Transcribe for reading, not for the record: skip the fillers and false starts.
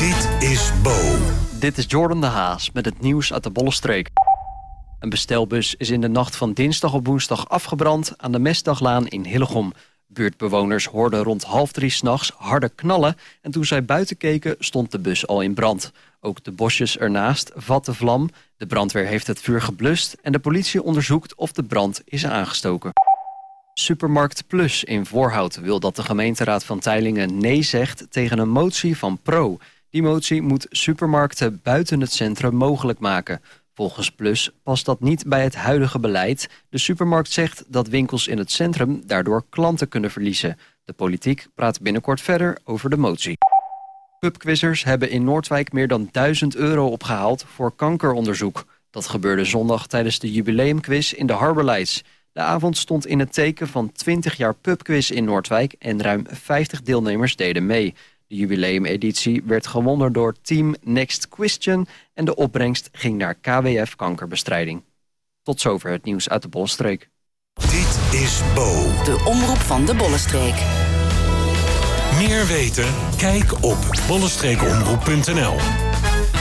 Dit is Bo. Dit is Jordan de Haas met het nieuws uit de Bollenstreek. Een bestelbus is in de nacht van dinsdag op woensdag afgebrand aan de Mesdaglaan in Hillegom. Buurtbewoners hoorden rond 2:30 s'nachts harde knallen en toen zij buiten keken stond de bus al in brand. Ook de bosjes ernaast vatten vlam. De brandweer heeft het vuur geblust en de politie onderzoekt of de brand is aangestoken. Supermarkt Plus in Voorhout wil dat de gemeenteraad van Teylingen nee zegt tegen een motie van Pro. Die motie moet supermarkten buiten het centrum mogelijk maken. Volgens Plus past dat niet bij het huidige beleid. De supermarkt zegt dat winkels in het centrum daardoor klanten kunnen verliezen. De politiek praat binnenkort verder over de motie. Pubquizzers hebben in Noordwijk meer dan €1000 opgehaald voor kankeronderzoek. Dat gebeurde zondag tijdens de jubileumquiz in de Harbor Lights. De avond stond in het teken van 20 jaar pubquiz in Noordwijk en ruim 50 deelnemers deden mee. De jubileumeditie werd gewonnen door Team Next Question en de opbrengst ging naar KWF Kankerbestrijding. Tot zover het nieuws uit de Bollenstreek. Dit is Bo. De omroep van de Bollenstreek. Meer weten? Kijk op bollenstreekomroep.nl.